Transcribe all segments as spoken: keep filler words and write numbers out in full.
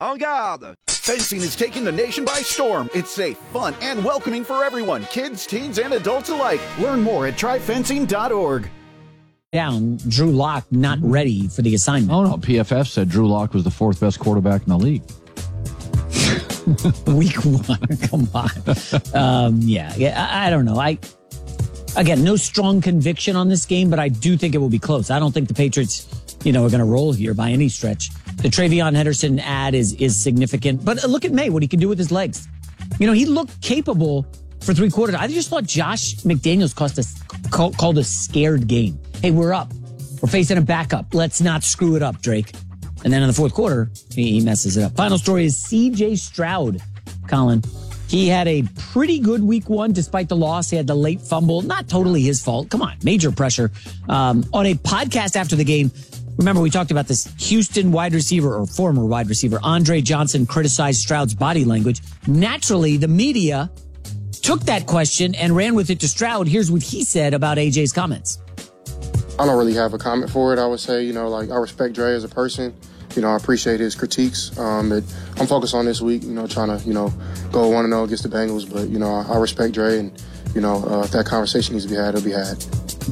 En garde! Fencing is taking the nation by storm. It's safe, fun, and welcoming for everyone, kids, teens, and adults alike. Learn more at try fencing dot org. Down, Drew Lock not ready for the assignment. Oh, no. P F F said Drew Lock was the fourth best quarterback in the league. Week one, come on. Um, yeah, yeah. I, I don't know. I again, no strong conviction on this game, but I do think it will be close. I don't think the Patriots, you know, are going to roll here by any stretch. The Travion Henderson ad is is significant, but look at May, what he can do with his legs. You know, he looked capable for three quarters. I just thought Josh McDaniels cost us, call, called a scared game. Hey, we're up. We're facing a backup. Let's not screw it up, Drake. And then in the fourth quarter, he, he messes it up. Final story is C J Stroud, Colin. He had a pretty good week one despite the loss. He had the late fumble. Not totally his fault. Come on, major pressure. Um, on a podcast after the game, remember we talked about this Houston wide receiver or former wide receiver, Andre Johnson, criticized Stroud's body language. Naturally, the media took that question and ran with it to Stroud. Here's what he said about A J's comments. I don't really have a comment for it. I would say, you know, like I respect Dre as a person. You know, I appreciate his critiques. Um, but I'm focused on this week, you know, trying to, you know, go one and oh against the Bengals. But, you know, I, I respect Dre, and, you know, uh, if that conversation needs to be had, it'll be had.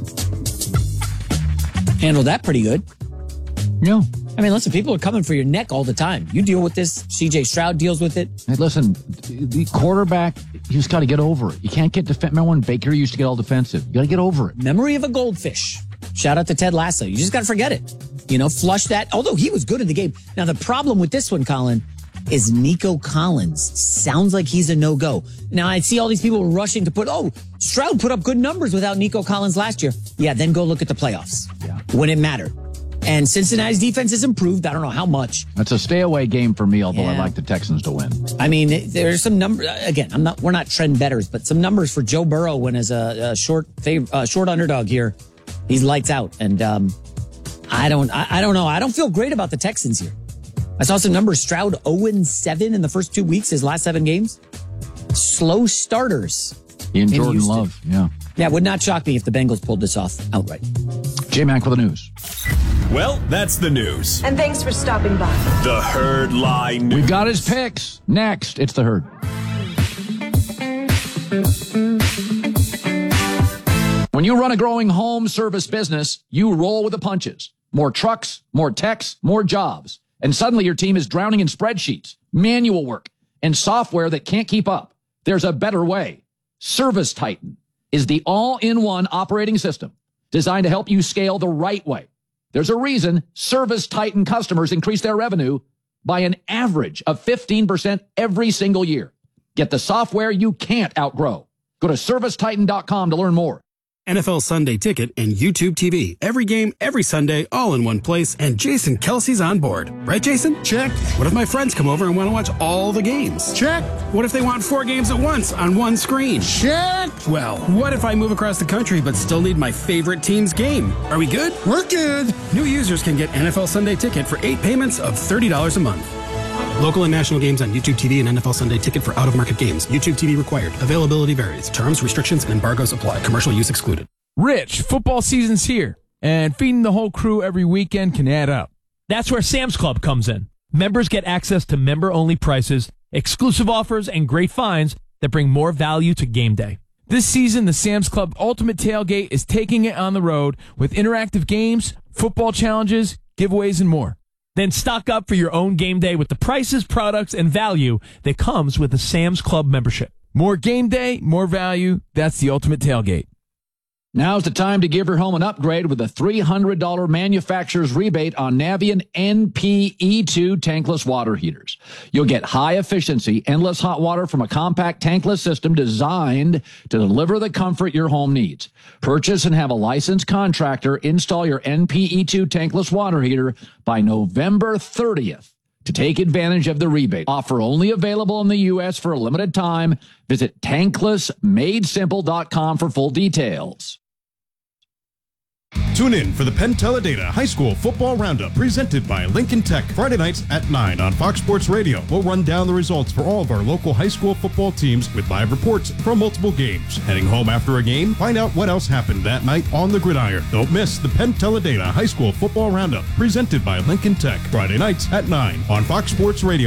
Handled that pretty good. Yeah. I mean, listen, people are coming for your neck all the time. You deal with this. C J Stroud deals with it. Hey, listen, the quarterback, you just got to get over it. You can't get defensive. Remember when Baker used to get all defensive? You got to get over it. Memory of a goldfish. Shout out to Ted Lasso. You just got to forget it. You know, flush that. Although he was good in the game. Now, the problem with this one, Colin, is Nico Collins. Sounds like he's a no-go. Now, I see all these people rushing to put, oh, Stroud put up good numbers without Nico Collins last year. Yeah, then go look at the playoffs. Yeah. When it mattered. And Cincinnati's defense has improved. I don't know how much. That's a stay-away game for me, although yeah. I like the Texans to win. I mean, there's some numbers. Again, I'm not. We're not trend bettors, but some numbers for Joe Burrow when as a, a short fav, uh, short underdog here. He's lights out, and um, I don't. I, I don't know. I don't feel great about the Texans here. I saw some numbers. Stroud oh and seven in the first two weeks, his last seven games. Slow starters. He and Jordan Love, yeah. Yeah, it would not shock me if the Bengals pulled this off outright. J-Mac for the news. Well, that's the news. And thanks for stopping by. The Herd Line News. We've got his picks. Next, it's the Herd. When you run a growing home service business, you roll with the punches. More trucks, more techs, more jobs. And suddenly your team is drowning in spreadsheets, manual work, and software that can't keep up. There's a better way. Service Titan is the all-in-one operating system designed to help you scale the right way. There's a reason Service Titan customers increase their revenue by an average of fifteen percent every single year. Get the software you can't outgrow. Go to service titan dot com to learn more. N F L Sunday Ticket and YouTube T V. Every game, every Sunday, all in one place, and Jason Kelsey's on board. Right, Jason? Check. What if my friends come over and want to watch all the games? Check. What if they want four games at once on one screen? Check. Well, what if I move across the country but still need my favorite team's game? Are we good? We're good. New users can get N F L Sunday Ticket for eight payments of thirty dollars a month. Local and national games on YouTube T V and N F L Sunday Ticket for out-of-market games. YouTube T V required. Availability varies. Terms, restrictions, and embargoes apply. Commercial use excluded. Rich, football season's here, and feeding the whole crew every weekend can add up. That's where Sam's Club comes in. Members get access to member-only prices, exclusive offers, and great finds that bring more value to game day. This season, the Sam's Club Ultimate Tailgate is taking it on the road with interactive games, football challenges, giveaways, and more. Then stock up for your own game day with the prices, products, and value that comes with a Sam's Club membership. More game day, more value. That's the Ultimate Tailgate. Now's the time to give your home an upgrade with a three hundred dollars manufacturer's rebate on Navien N P E two tankless water heaters. You'll get high-efficiency, endless hot water from a compact tankless system designed to deliver the comfort your home needs. Purchase and have a licensed contractor install your N P E two tankless water heater by November thirtieth. To take advantage of the rebate. Offer only available in the U S for a limited time. Visit tankless made simple dot com for full details. Tune in for the Penn Teledata High School Football Roundup presented by Lincoln Tech. Friday nights at nine on Fox Sports Radio. We'll run down the results for all of our local high school football teams with live reports from multiple games. Heading home after a game? Find out what else happened that night on the gridiron. Don't miss the Penn Teledata High School Football Roundup presented by Lincoln Tech. Friday nights at nine on Fox Sports Radio.